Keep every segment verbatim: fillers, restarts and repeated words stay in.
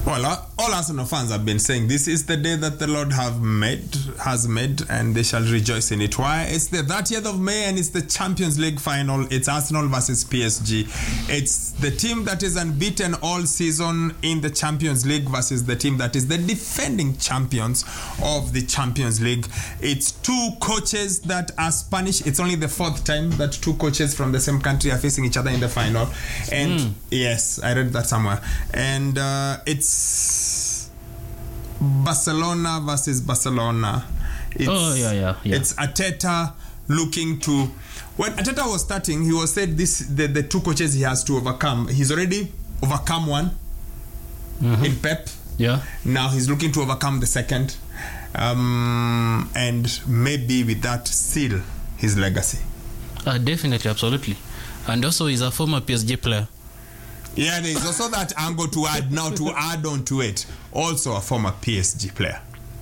Well, all Arsenal fans have been saying this is the day that the Lord have made, has made, and they shall rejoice in it. Why? It's the thirtieth of May and it's the Champions League final. It's Arsenal versus P S G. It's the team that is unbeaten all season in the Champions League versus the team that is the defending champions of the Champions League. It's two coaches that are Spanish. It's only the fourth time that two coaches from the same country are facing each other in the final. And mm. yes, I read that somewhere. And uh, it's Barcelona versus Barcelona. It's, oh yeah, yeah, yeah. It's Arteta looking to. When Arteta was starting, he was said this: the, the two coaches he has to overcome. He's already overcome one mm-hmm. in Pep. Yeah. Now he's looking to overcome the second, um, and maybe with that seal his legacy. Uh, definitely, absolutely, and also he's a former P S G player. Yeah, there is also that angle to add now to add on to it. Also a former P S G player.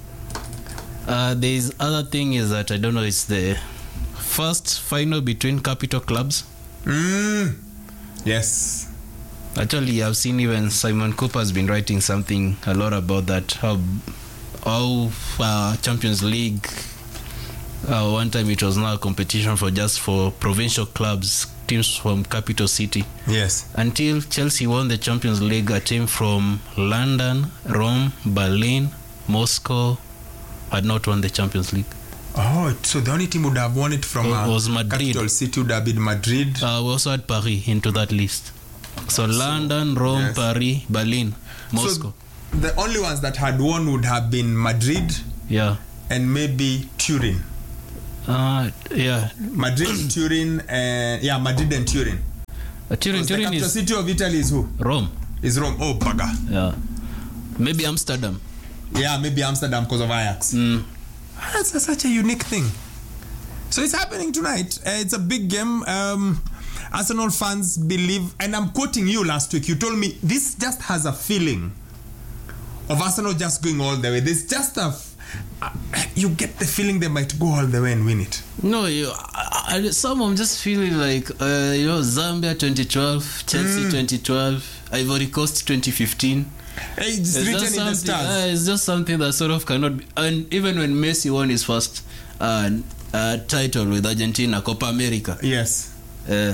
Uh, there is other thing is that I don't know. It's the first final between capital clubs. Mm. Yes. Actually, I've seen even Simon Cooper has been writing something a lot about that. How, how uh, Champions League. Uh, one time it was now a competition for just for provincial clubs, teams from capital city. Yes. Until Chelsea won the Champions League, a team from London, Rome, Berlin, Moscow had not won the Champions League. Oh, so the only team would have won it from it uh, was Madrid. Capital city would have been Madrid. Uh, we also had Paris into that list. So, so London, Rome, yes. Paris, Berlin, Moscow. So the only ones that had won would have been Madrid. Yeah. And maybe Turin. Uh, yeah. Madrid, Turin, and yeah, Madrid and Turin. Uh, Turin, the Turin capital is city of Italy is who? Rome. Is Rome? Oh, Paga. Yeah. Maybe Amsterdam. Yeah, maybe Amsterdam because of Ajax. Mm. That's a, such a unique thing. So it's happening tonight. Uh, it's a big game. Um, Arsenal fans believe, and I'm quoting you last week. You told me this just has a feeling of Arsenal just going all the way. There's just a. Uh, you get the feeling they might go all the way and win it. No, you, I, I, some I'm just feeling like uh, you know Zambia twenty twelve, Chelsea mm. twenty twelve, Ivory Coast twenty fifteen. Hey, it's, it's written in the stars. Uh, it's just something that sort of cannot be. And even when Messi won his first uh, uh, title with Argentina, Copa America. Yes. Uh,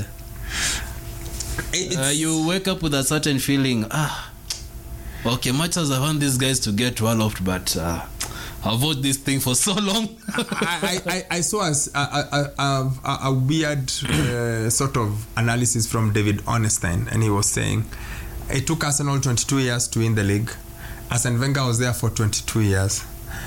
uh, you wake up with a certain feeling. Ah, okay, much as I want these guys to get walloped, but. Uh, I've watched this thing for so long. I, I, I saw a, a, a, a, a weird uh, sort of analysis from David Ornstein, and he was saying it took Arsenal twenty-two years to win the league. Arsene Wenger was there for twenty-two years.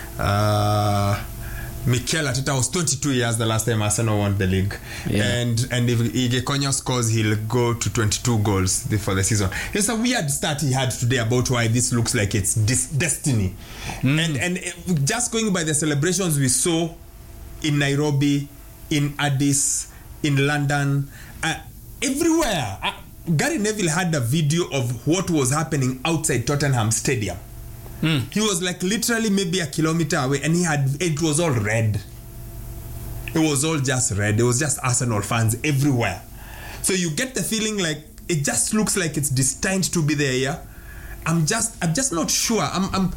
Uh, Mikel Arteta was twenty-two years the last time Arsenal won the league. Yeah. And and if Ige Konyo scores, he'll go to twenty-two goals for the season. It's a weird start he had today about why this looks like it's dis- destiny. Mm. And and just going by the celebrations we saw in Nairobi, in Addis, in London, uh, everywhere. Uh, Gary Neville had a video of what was happening outside Tottenham Stadium. Mm. He was like literally maybe a kilometer away, and he had it was all red. It was all just red. It was just Arsenal fans everywhere. So you get the feeling like it just looks like it's destined to be there. Yeah, I'm just I'm just not sure. I'm I'm.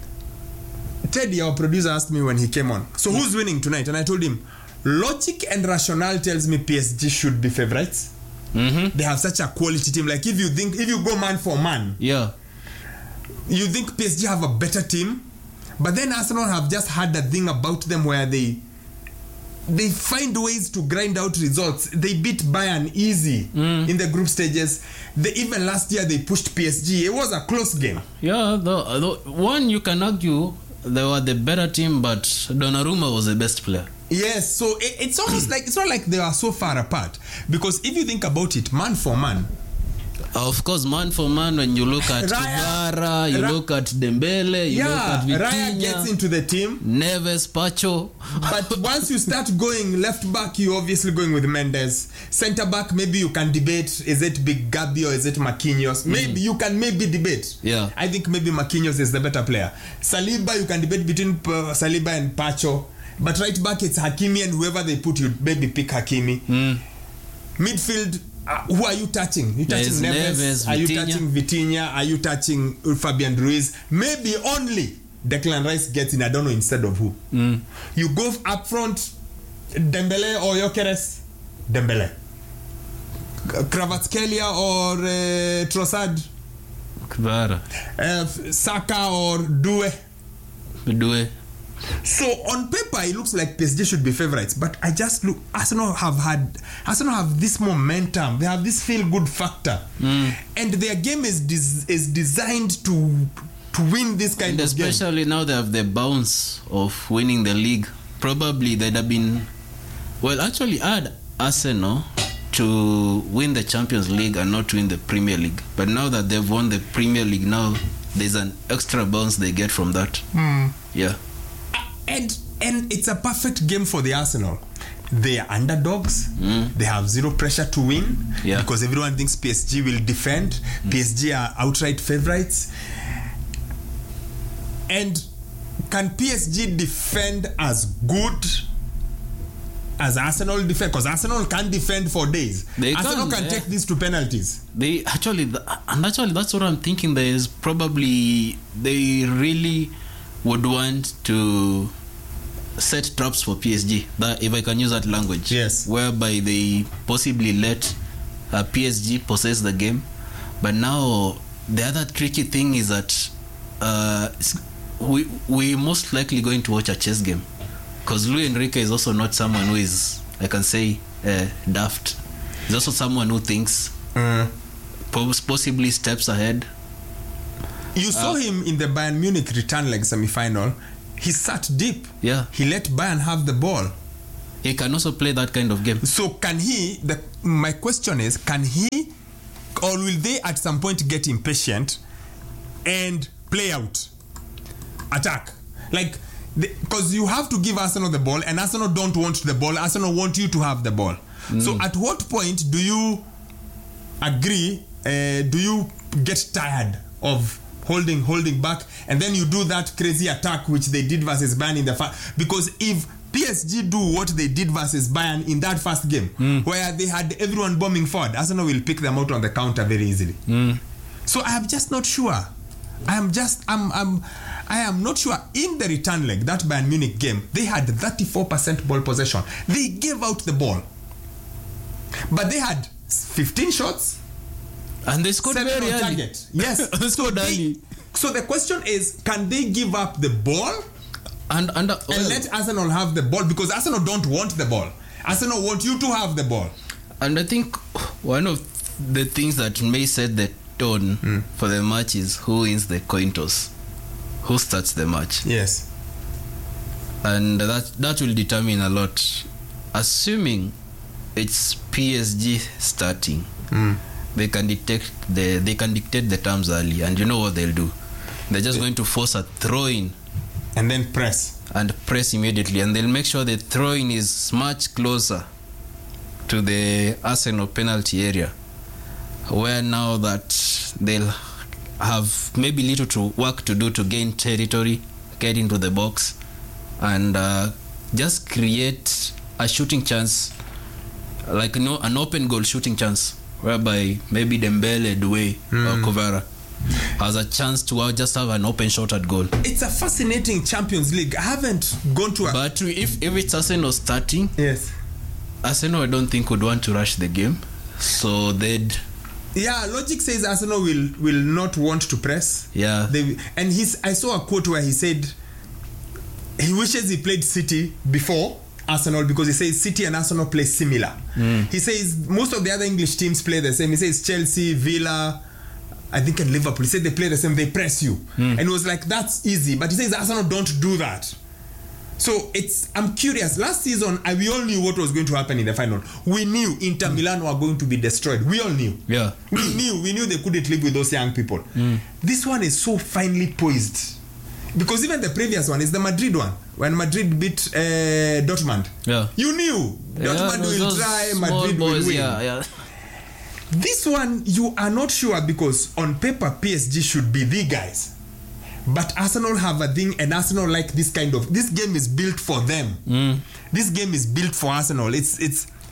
Teddy, our producer, asked me when he came on. So mm. who's winning tonight? And I told him, logic and rationale tells me P S G should be favorites. Mm-hmm. They have such a quality team. Like if you think if you go man for man, yeah. You think P S G have a better team, but then Arsenal have just had a thing about them where they they find ways to grind out results. They beat Bayern easy mm. in the group stages. They, even last year they pushed P S G. It was a close game. Yeah, the, the one you can argue they were the better team, but Donnarumma was the best player. Yes, so it, it's almost like it's not like they are so far apart, because if you think about it, man for man. Of course, man for man, when you look at Kvara, you Ra- look at Dembele, you yeah, look at Vitinha. Raya gets into the team. Neves, Pacho. But once you start going left back, you're obviously going with Mendes. Centre back, maybe you can debate, is it Big Gabi or is it Marquinhos? Maybe mm. you can maybe debate. Yeah. I think maybe Marquinhos is the better player. Saliba, you can debate between uh, Saliba and Pacho. But right back, it's Hakimi, and whoever they put, you maybe pick Hakimi. Mm. Midfield, Uh, who are you touching? You touching There's Neves? Neves, Are you Vitinha. touching Vitinha? Are you touching Fabian Ruiz? Maybe only Declan Rice gets in. I don't know instead of who. Mm. You go up front, Dembele or Gyökeres? Dembele. Kvaratskhelia or uh, Trossard? Kvara. Uh, Saka or Due? Due. So on paper it looks like P S G should be favourites, but I just look, Arsenal have had Arsenal have this momentum, they have this feel good factor, mm. and their game is des- is designed to to win this kind and of game. especially now they have the bounce of winning the league. Probably they'd have been, well, actually add Arsenal to win the Champions League and not win the Premier League, but now that they've won the Premier League, now there's an extra bounce they get from that. Mm. Yeah. And and it's a perfect game for the Arsenal. They are underdogs. Mm. They have zero pressure to win, yeah. because everyone thinks P S G will defend. Mm. P S G are outright favourites. And can P S G defend as good as Arsenal defend? Because Arsenal can defend for days. They Arsenal can, can yeah. take these to penalties. They actually, and actually that's what I'm thinking. There is probably they really would want to set traps for P S G, that, if I can use that language, yes, whereby they possibly let uh, P S G possess the game. But now the other tricky thing is that uh, we we most likely going to watch a chess game, because Luis Enrique is also not someone who is, I can say, uh, daft. He's also someone who thinks, mm. possibly steps ahead. You saw uh, him in the Bayern Munich return leg semi-final. He sat deep. Yeah. He let Bayern have the ball. He can also play that kind of game. So can he, the, my question is, can he, or will they at some point get impatient and play out? Attack. Like, because you have to give Arsenal the ball, and Arsenal don't want the ball. Arsenal want you to have the ball. Mm. So at what point do you agree, uh, do you get tired of holding holding back, and then you do that crazy attack which they did versus Bayern in the first? Because if P S G do what they did versus Bayern in that first game, mm. where they had everyone bombing forward, Arsenal will pick them out on the counter very easily. Mm. So I am just not sure. I am just I'm I'm I am not sure. In the return leg, that Bayern Munich game, they had thirty-four percent ball possession. They gave out the ball, but they had fifteen shots. And they scored Seven very on early. target. Yes. They scored so, early. they, so the question is, can they give up the ball and and, uh, well, and let Arsenal have the ball? Because Arsenal don't want the ball. Arsenal want you to have the ball. And I think one of the things that may set the tone mm. for the match is who wins the coin toss, who starts the match. Yes. And that that will determine a lot. Assuming it's P S G starting. Mm. They can dictate the they can dictate the terms early, and you know what they'll do. They're just going to force a throw-in, and then press and press immediately, and they'll make sure the throw-in is much closer to the Arsenal penalty area, where now that they'll have maybe little to work to do to gain territory, get into the box, and uh, just create a shooting chance, like no an open goal shooting chance, whereby maybe Dembele, Doué, mm. or Kvara has a chance to uh, just have an open shot at goal. It's a fascinating Champions League. I haven't gone to a... But if, if it's Arsenal starting, yes, Arsenal I don't think would want to rush the game. So they'd... Yeah, logic says Arsenal will, will not want to press. Yeah. They, and he's, I saw a quote where he said he wishes he played City before Arsenal, because he says City and Arsenal play similar. Mm. He says most of the other English teams play the same. He says Chelsea, Villa, I think, and Liverpool. He said they play the same. They press you, mm. and it was like, that's easy. But he says Arsenal don't do that. So it's I'm curious. Last season, I, we all knew what was going to happen in the final. We knew Inter mm. Milan were going to be destroyed. We all knew. Yeah, we knew. We knew they couldn't live with those young people. Mm. This one is so finely poised, because even the previous one is the Madrid one. When Madrid beat uh, Dortmund, yeah, you knew yeah, Dortmund no, will try, Madrid boys, will win. Yeah, yeah. This one, you are not sure, because on paper P S G should be the guys, but Arsenal have a thing, and Arsenal like this kind of. This game is built for them. Mm. This game is built for Arsenal. It's it's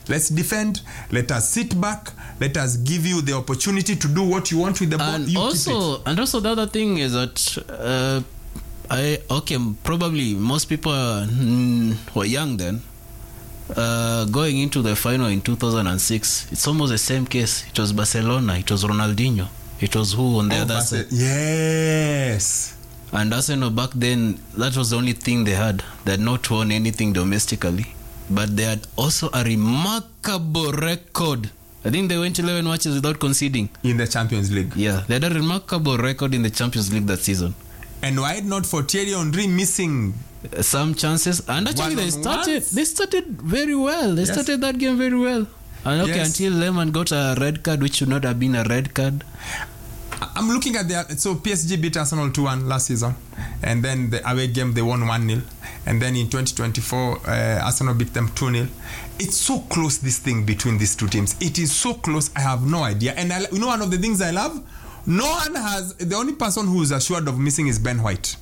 let's defend, let us sit back, let us give you the opportunity to do what you want with the ball. And You also, keep it. and also the other thing is that uh, I okay, probably most people are, mm, were young then. Uh, going into the final in two thousand six, it's almost the same case. It was Barcelona, it was Ronaldinho, it was who on the Oh, other Barca- side. Yes. And Arsenal back then, that was the only thing they had. They had not won anything domestically, but they had also a remarkable record. I think they went eleven matches without conceding. In the Champions League. Yeah, they had a remarkable record in the Champions League that season. And why not for Thierry Henry missing Some chances, and actually they started One-on-ones? they started very well. They Yes. started that game very well. And okay, Yes. until Lehmann got a red card, which should not have been a red card. I'm looking at the so P S G beat Arsenal two one last season, and then the away game they won one nil, and then in twenty twenty-four uh, Arsenal beat them two nil. It's so close, this thing between these two teams. It is so close. I have no idea. And I, you know, one of the things I love, no one has. The only person who is assured of missing is Ben White.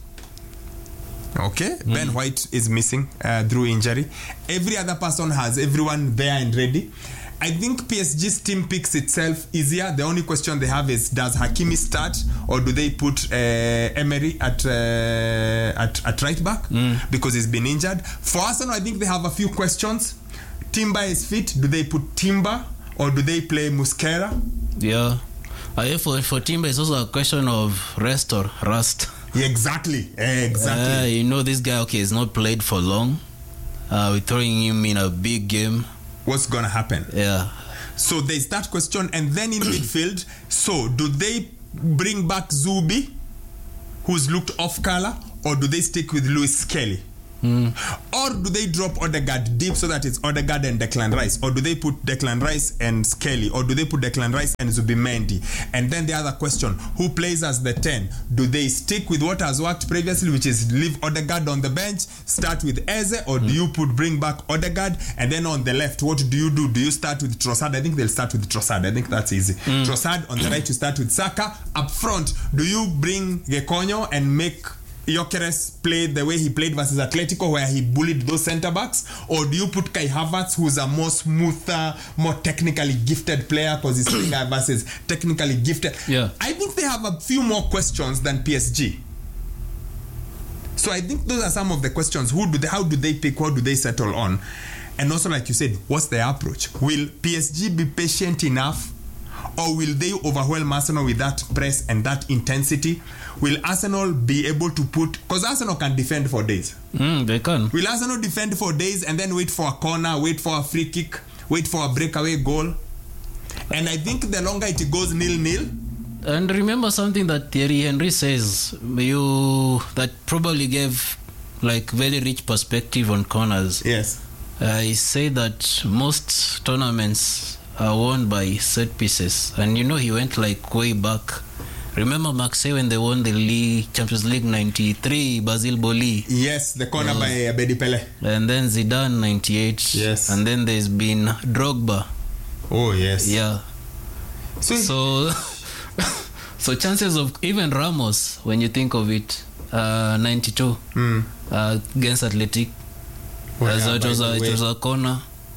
Okay, mm. Ben White is missing uh, through injury. Every other person has everyone there and ready. I think P S G's team picks itself easier. The only question they have is, does Hakimi start, or do they put uh, Emery at, uh, at at right back mm. because he's been injured? For Arsenal, I think they have a few questions. Timber is fit. Do they put Timber, or do they play Musquera? Yeah, uh, for for Timber, it's also a question of rest or rust. Yeah, exactly, exactly. Uh, you know, this guy, okay, he's not played for long. Uh, we're throwing him in a big game. What's gonna happen? Yeah. So there's that question, and then in midfield, so do they bring back Zubi, who's looked off color, or do they stick with Lewis Kelly? Mm. Or do they drop Odegaard deep so that it's Odegaard and Declan Rice? Or do they put Declan Rice and Skelly? Or do they put Declan Rice and Zubimendi? And then the other question, who plays as the ten? Do they stick with what has worked previously, which is leave Odegaard on the bench, start with Eze, or mm. do you put bring back Odegaard? And then on the left, what do you do? Do you start with Trossard? I think they'll start with Trossard. I think that's easy. Mm. Trossard. On the right, you start with Saka. Up front, do you bring Gekonyo and make Gyökeres played the way he played versus Atletico, where he bullied those centre backs? Or do you put Kai Havertz, who's a more smoother, more technically gifted player, because he's playing versus technically gifted? Yeah. I think they have a few more questions than P S G. So I think those are some of the questions. Who do they? How do they pick? What do they settle on? And also, like you said, what's their approach? Will P S G be patient enough, or will they overwhelm Arsenal with that press and that intensity? Will Arsenal be able to put... Because Arsenal can defend for days. Mm, they can. Will Arsenal defend for days and then wait for a corner, wait for a free kick, wait for a breakaway goal? And I think the longer it goes nil-nil... And remember something that Thierry Henry says, you that probably gave like very rich perspective on corners. Yes. Uh, he said that most tournaments are won by set pieces. And you know, he went like way back. Remember Marseille when they won the league, Champions League ninety-three, Basile Boli. Yes, the corner uh, by Abedi Pele. And then Zidane ninety-eight. Yes. And then there's been Drogba. Oh, yes. Yeah. So, So, so chances of even Ramos, when you think of it, uh, ninety-two mm. uh, against Athletic. Oh, Uh, yeah, so it by was the a, it way. was a corner.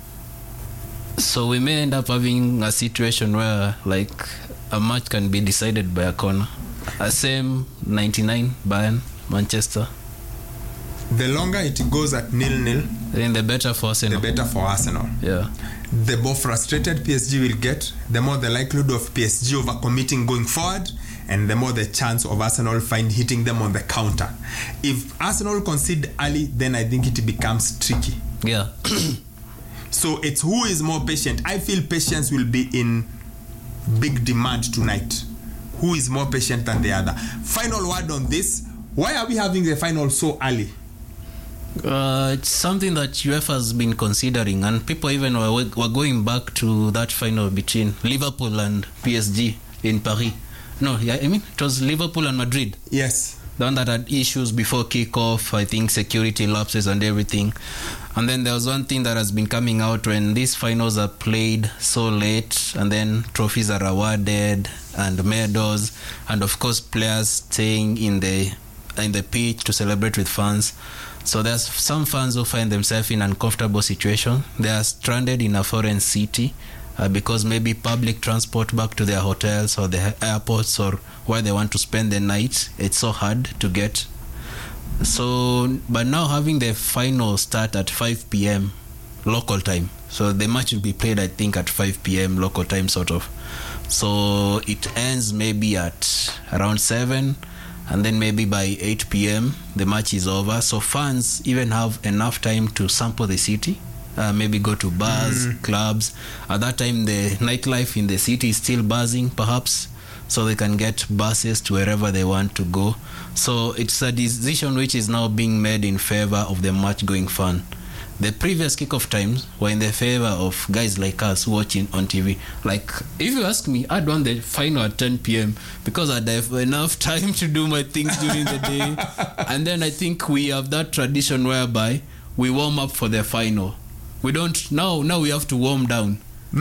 So we may end up having a situation where like a match can be decided by a corner. Uh, same ninety-nine Bayern, Manchester. The longer it goes at nil-nil, Then the better for the Arsenal. better for Arsenal. Yeah. The more frustrated P S G will get, the more the likelihood of P S G overcommitting going forward, and the more the chance of Arsenal find hitting them on the counter. If Arsenal concede early, then I think it becomes tricky. Yeah. So it's who is more patient. I feel patience will be in big demand tonight. Who is more patient than the other? Final word on this. Why are we having the final so early? Uh, it's something that UEFA has been considering, and people even were, were going back to that final between Liverpool and P S G in Paris. No, yeah, I mean, it was Liverpool and Madrid. Yes. The one that had issues before kickoff, I think security lapses and everything. And then there was one thing that has been coming out when these finals are played so late, and then trophies are awarded and medals, and of course players staying in the in the pitch to celebrate with fans. So there's some fans who find themselves in an uncomfortable situation. They are stranded in a foreign city uh, because maybe public transport back to their hotels or the airports or where they want to spend the night, it's so hard to get. So, but now having the final start at five p.m. local time. So the match will be played, I think, at five p.m. local time, sort of. So it ends maybe at around seven, and then maybe by eight p.m. the match is over. So fans even have enough time to sample the city, uh, maybe go to bars, mm. clubs. At that time, the nightlife in the city is still buzzing, perhaps, so they can get buses to wherever they want to go. So it's a decision which is now being made in favor of the match going fun. The previous kickoff times were in the favor of guys like us watching on T V. Like, if you ask me, I'd want the final at ten p.m. because I'd have enough time to do my things during the day. And then I think we have that tradition whereby we warm up for the final. We don't, now, now we have to warm down.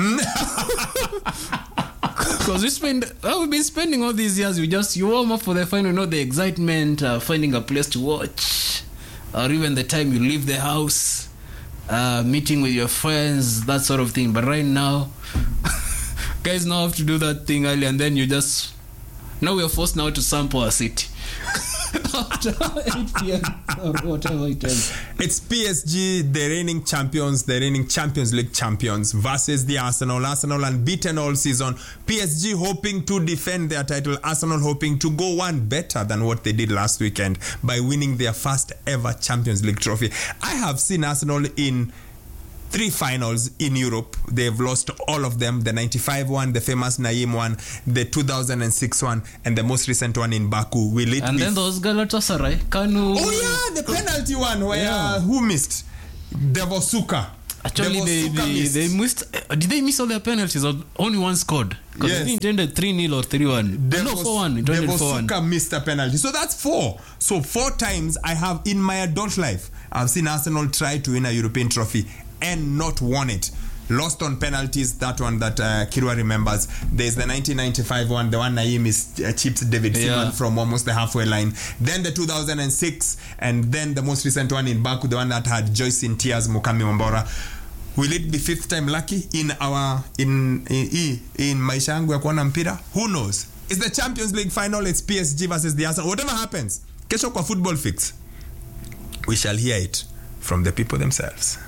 Because we spend, well, we've been spending all these years, we just, you warm up for the final, you know, the excitement, uh, finding a place to watch, or even the time you leave the house, uh, meeting with your friends, that sort of thing. But right now, guys now have to do that thing early, and then you just, now we're forced now to sample a city. After eight p.m. or whatever it is. It's P S G, the reigning champions, the reigning Champions League champions, versus the Arsenal. Arsenal unbeaten all season. P S G hoping to defend their title. Arsenal hoping to go one better than what they did last weekend by winning their first ever Champions League trophy. I have seen Arsenal in three finals in Europe. They've lost all of them. The ninety-five one, the famous Naim one, the two thousand six one, and the most recent one in Baku. Will it and be then those Galatasaray, Kanu. Oh yeah, the penalty one where Yeah. uh, who missed? Devosuka. Actually, they, Devosuka they, missed. they missed. Uh, did they miss all their penalties or only one scored? Because Yes. they intended three nil or three one. No, Devos- four one. Intended four one. Devosuka missed a penalty. So that's four. So four times I have in my adult life, I've seen Arsenal try to win a European trophy and not won it. Lost on penalties, that one that uh, Kirwa remembers. There's the nineteen ninety-five one, the one Naim is uh, chips David Seaman Yeah. from almost the halfway line. Then the two thousand six, and then the most recent one in Baku, the one that had Joyce in tears, Mukami Wambora. Will it be fifth time lucky in our in in, in maisha yangu ya kuona mpira? Who knows? It's the Champions League final. It's P S G versus the Arsenal. Whatever happens, kesho kwa football fix, we shall hear it from the people themselves.